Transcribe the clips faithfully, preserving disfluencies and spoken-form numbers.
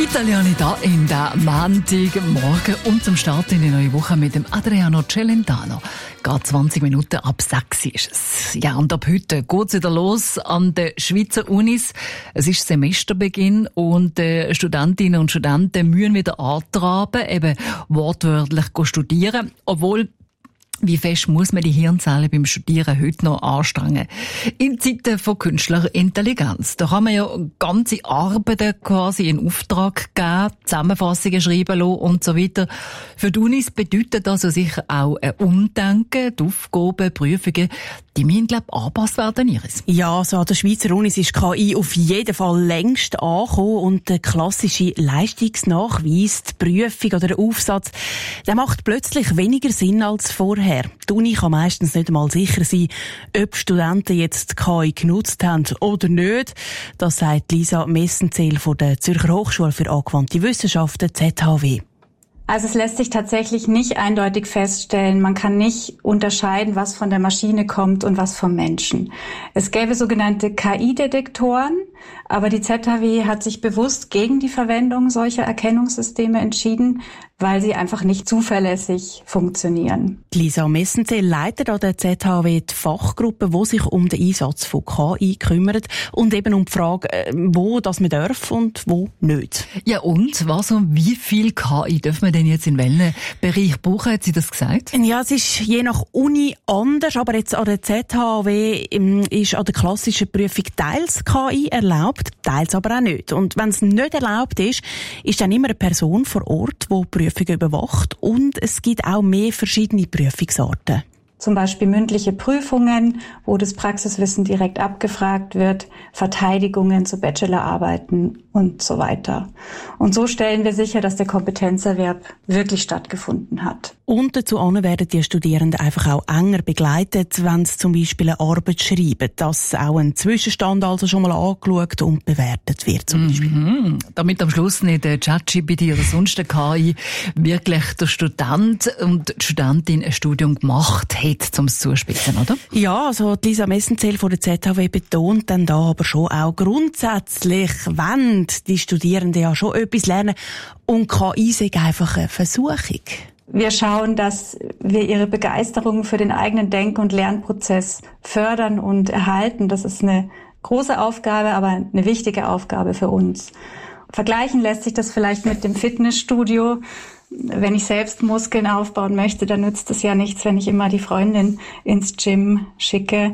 Italiani da in der Montagmorgen und zum Start in die neue Woche mit dem Adriano Celentano. Gerade zwanzig Minuten ab sechs ist es. Ja, und ab heute geht es wieder los an den Schweizer Unis. Es ist Semesterbeginn und äh, Studentinnen und Studenten müssen wieder antraben, eben wortwörtlich studieren, obwohl wie fest muss man die Hirnzellen beim Studieren heute noch anstrengen? In Zeiten von künstlicher Intelligenz. Da kann man ja ganze Arbeiten quasi in Auftrag geben, Zusammenfassungen schreiben lassen und so weiter. Für die Unis bedeutet das also sicher auch ein Umdenken. Die Aufgaben, Prüfungen, die müssen, glaube ich, angepasst werden, Iris. Ja, so an der Schweizer Unis ist K I auf jeden Fall längst angekommen und der klassische Leistungsnachweis, die Prüfung oder der Aufsatz, der macht plötzlich weniger Sinn als vorher. Die Uni kann meistens nicht einmal sicher sein, ob Studenten jetzt K I genutzt haben oder nicht. Das sagt Lisa Messenzell von der Zürcher Hochschule für angewandte Wissenschaften Z H W. Also es lässt sich tatsächlich nicht eindeutig feststellen. Man kann nicht unterscheiden, was von der Maschine kommt und was vom Menschen. Es gäbe sogenannte K I-Detektoren, aber die Z H W hat sich bewusst gegen die Verwendung solcher Erkennungssysteme entschieden, weil sie einfach nicht zuverlässig funktionieren. Lisa Messenzell leitet an der Z H W die Fachgruppe, die sich um den Einsatz von K I kümmert und eben um die Frage, wo das man darf und wo nicht. Ja, und was und wie viel K I dürfen wir denn jetzt in welchen Bereich brauchen? Hat sie das gesagt? Ja, es ist je nach Uni anders, aber jetzt an der Z H W ist an der klassischen Prüfung teils K I erlaubt, teils aber auch nicht. Und wenn es nicht erlaubt ist, ist dann immer eine Person vor Ort, die Prüfungen überwacht, und es gibt auch mehr verschiedene Prüfungsarten. Zum Beispiel mündliche Prüfungen, wo das Praxiswissen direkt abgefragt wird, Verteidigungen zu Bachelorarbeiten und so weiter. Und so stellen wir sicher, dass der Kompetenzerwerb wirklich stattgefunden hat. Und dazu werden die Studierenden einfach auch enger begleitet, wenn sie zum Beispiel eine Arbeit schreiben, dass auch ein Zwischenstand also schon mal angeschaut und bewertet wird zum Beispiel. Mhm. Damit am Schluss nicht der ChatGPT oder sonst der K I wirklich der Student und die Studentin ein Studium gemacht hat, um es zuspitzen, oder? Ja, also Lisa Messenzell von der Z H W betont dann da aber schon auch grundsätzlich, wenn die Studierenden ja schon etwas lernen und K I sei einfach eine Versuchung. Wir schauen, dass wir ihre Begeisterung für den eigenen Denk- und Lernprozess fördern und erhalten. Das ist eine große Aufgabe, aber eine wichtige Aufgabe für uns. Vergleichen lässt sich das vielleicht mit dem Fitnessstudio. Wenn ich selbst Muskeln aufbauen möchte, dann nützt es ja nichts, wenn ich immer die Freundin ins Gym schicke.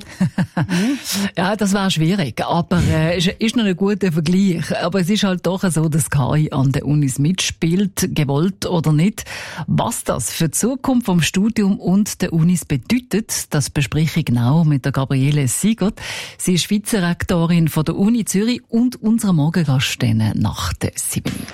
Ja, das wäre schwierig, aber äh, ist, ist noch ein guter Vergleich. Aber es ist halt doch so, dass K I an den Unis mitspielt, gewollt oder nicht. Was das für die Zukunft vom Studium und der Unis bedeutet, das bespreche ich genau mit der Gabriele Siegert. Sie ist Vizerektorin von der Uni Zürich und unserer Morgengast nach der sieben.